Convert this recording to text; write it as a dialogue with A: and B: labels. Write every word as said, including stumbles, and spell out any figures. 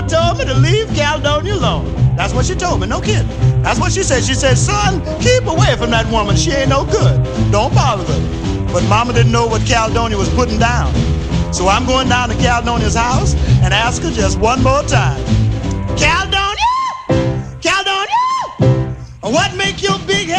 A: told me to leave Caledonia alone. That's what she told me, no kidding. That's what she said. She said, son, keep away from that woman. She ain't no good. Don't bother her. But Mama didn't know what Caledonia was putting down. So I'm going down to Caledonia's house and ask her just one more time. Caledonia! Caledonia! What make your big head